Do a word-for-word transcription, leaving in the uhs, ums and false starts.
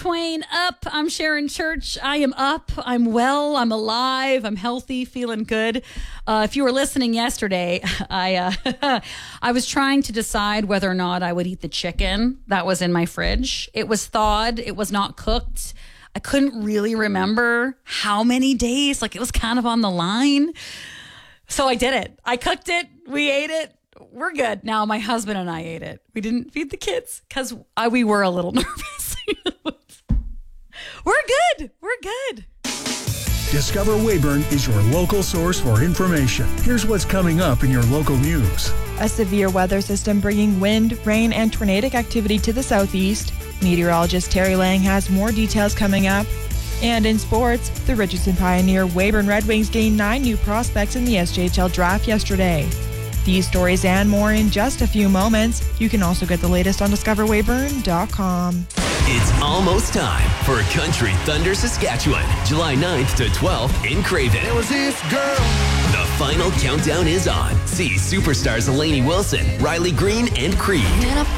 Twain, up. I'm Sharon Church. I am up. I'm well. I'm alive. I'm healthy, feeling good. Uh, if you were listening yesterday, I uh, I was trying to decide whether or not I would eat the chicken that was in my fridge. It was thawed. It was not cooked. I couldn't really remember how many days. Like, it was kind of on the line. So I did it. I cooked it. We ate it. We're good. Now, my husband and I ate it. We didn't feed the kids because we were a little nervous. We're good. We're good. Discover Weyburn is your local source for information. Here's what's coming up in your local news. A severe weather system bringing wind, rain, and tornadic activity to the southeast. Meteorologist Terry Lang has more details coming up. And in sports, the Richardson Pioneer Weyburn Red Wings gained nine new prospects in the S J H L draft yesterday. These stories and more in just a few moments. You can also get the latest on discover weyburn dot com. It's almost time for Country Thunder Saskatchewan, July ninth to twelfth in Craven. It was this girl. The final countdown is on. See superstars Lainey Wilson, Riley Green, and Creed.